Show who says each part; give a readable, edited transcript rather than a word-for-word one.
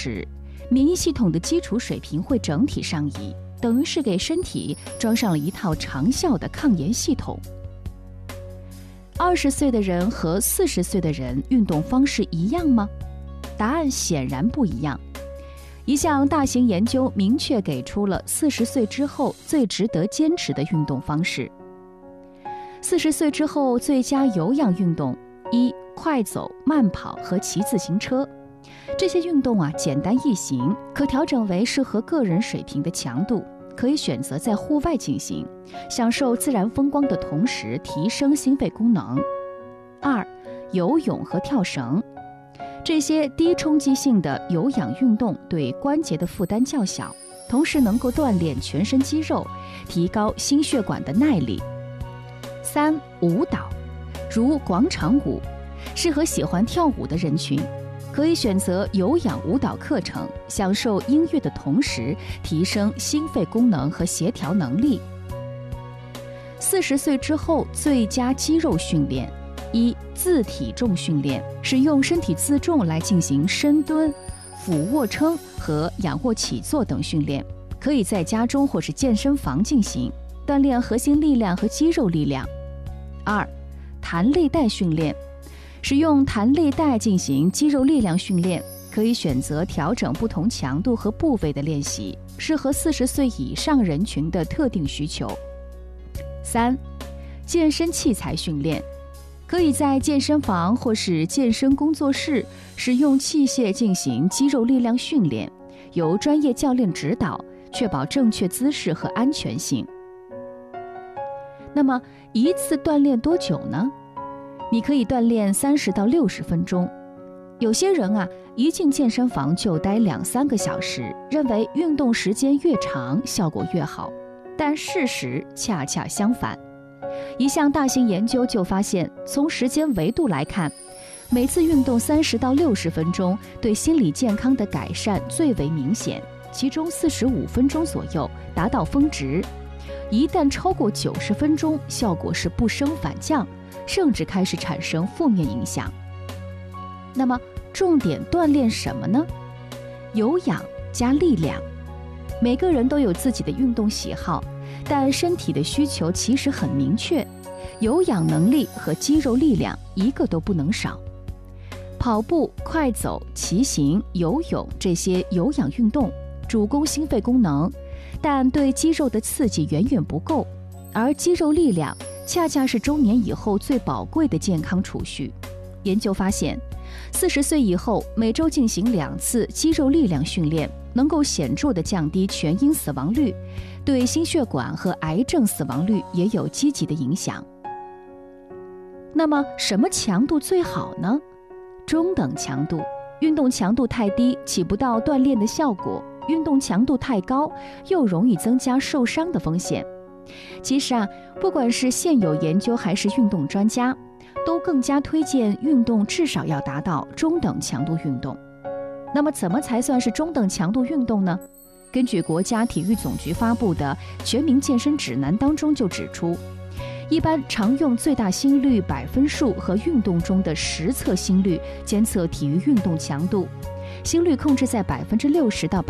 Speaker 1: 时，免疫系统的基础水平会整体上移，等于是给身体装上了一套长效的抗炎系统。20岁的人和40岁的人运动方式一样吗？答案显然不一样。一项大型研究明确给出了40岁之后最值得坚持的运动方式。40岁之后最佳有氧运动：一、快走、慢跑和骑自行车。这些运动简单易行，可调整为适合个人水平的强度，可以选择在户外进行，享受自然风光的同时提升心肺功能。二、游泳和跳绳。这些低冲击性的有氧运动对关节的负担较小，同时能够锻炼全身肌肉，提高心血管的耐力。三、舞蹈，如广场舞，适合喜欢跳舞的人群，可以选择有氧舞蹈课程，享受音乐的同时提升心肺功能和协调能力。40岁之后最佳肌肉训练：一、自体重训练，使用身体自重来进行深蹲、俯卧撑和仰卧起坐等训练，可以在家中或是健身房进行，锻炼核心力量和肌肉力量。二、弹力带训练，使用弹力带进行肌肉力量训练，可以选择调整不同强度和部位的练习，适合40岁以上人群的特定需求。三、健身器材训练，可以在健身房或是健身工作室使用器械进行肌肉力量训练，由专业教练指导，确保正确姿势和安全性。那么一次锻炼多久呢？你可以锻炼30到60分钟。有些人一进健身房就待2-3个小时，认为运动时间越长效果越好，但事实恰恰相反。一项大型研究就发现，从时间维度来看，每次运动30到60分钟对心理健康的改善最为明显，其中45分钟左右达到峰值，一旦超过90分钟，效果是不升反降，甚至开始产生负面影响。那么重点锻炼什么呢？有氧加力量。每个人都有自己的运动喜好，但身体的需求其实很明确，有氧能力和肌肉力量一个都不能少。跑步、快走、骑行、游泳这些有氧运动主攻心肺功能，但对肌肉的刺激远远不够，而肌肉力量恰恰是中年以后最宝贵的健康储蓄。研究发现，40岁以后每周进行2次肌肉力量训练，能够显著地降低全因死亡率，对心血管和癌症死亡率也有积极的影响。那么什么强度最好呢？中等强度。运动强度太低起不到锻炼的效果，运动强度太高又容易增加受伤的风险。其实不管是现有研究还是运动专家，都更加推荐运动至少要达到中等强度运动。那么怎么才算是中等强度运动呢？根据国家体育总局发布的全民健身指南当中就指出，一般常用最大心率百分数和运动中的实测心率监测体育运动强度，心率控制在60%到